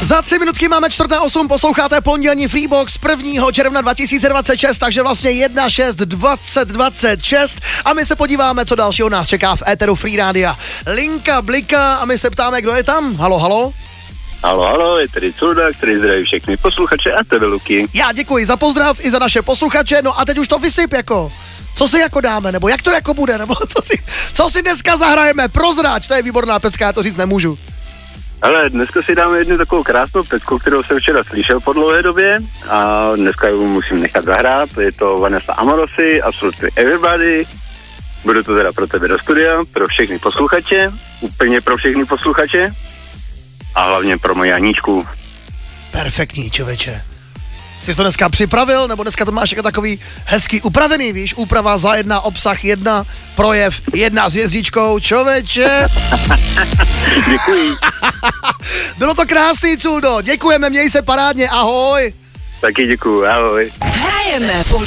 Za 3 minutky máme 4:08, posloucháte pondělní Freebox 1. června 2026, takže vlastně 1.6.2026 a my se podíváme, co dalšího nás čeká v éteru Free Rádia. Linka bliká a my se ptáme, kdo je tam. Halo, halo. Halo, je tady Culda, který zdraví všechny posluchače a tebe, Luky. Já děkuji za pozdrav i za naše posluchače, no a teď už to vysyp jako. Co si jako dáme, nebo jak to jako bude, nebo co si dneska zahrajeme, prozráč, to je výborná pecka, já to říct nemůžu. Ale dneska si dáme jednu takovou krásnou pecku, kterou jsem včera slyšel po dlouhé době a dneska ji musím nechat zahrát. Je to Vanessa Amorosi, Absolutely Everybody. Budu to teda pro tebe do studia, pro všechny posluchače, úplně pro všechny posluchače a hlavně pro moji Aničku. Perfektní, člověče. Jsi to dneska připravil, nebo dneska to máš jako takový hezký upravený, víš? Úprava za 1, obsah 1, projev 1 s hvězdičkou, člověče. Děkuji. Bylo to krásný, Culdo, děkujeme, měj se parádně, ahoj. Taky děkuju, ahoj. Hrajeme